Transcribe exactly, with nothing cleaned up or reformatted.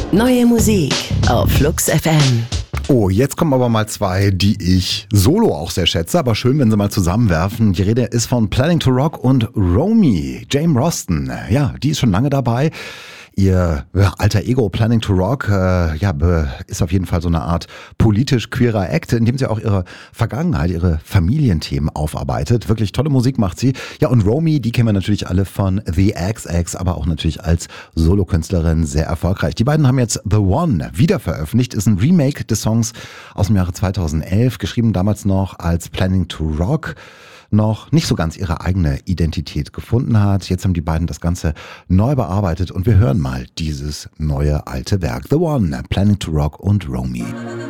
Neue Musik auf Flux F M. Oh, jetzt kommen aber mal zwei, die ich solo auch sehr schätze, aber schön, wenn sie mal zusammenwerfen. Die Rede ist von Planning to Rock und Romy, Jane Roston. Ja, die ist schon lange dabei. Ihr ja, alter Ego Planning to Rock äh, ja, ist auf jeden Fall so eine Art politisch-queerer Act, in dem sie auch ihre Vergangenheit, ihre Familienthemen aufarbeitet. Wirklich tolle Musik macht sie. Ja, und Romy, die kennen wir natürlich alle von The X X, aber auch natürlich als Solokünstlerin sehr erfolgreich. Die beiden haben jetzt The One wieder veröffentlicht. Ist ein Remake des Songs aus dem Jahre zweitausendelf, geschrieben damals noch als Planning to Rock. Noch nicht so ganz ihre eigene Identität gefunden hat. Jetzt haben die beiden das Ganze neu bearbeitet und wir hören mal dieses neue alte Werk. The One, Planning to Rock und Romy.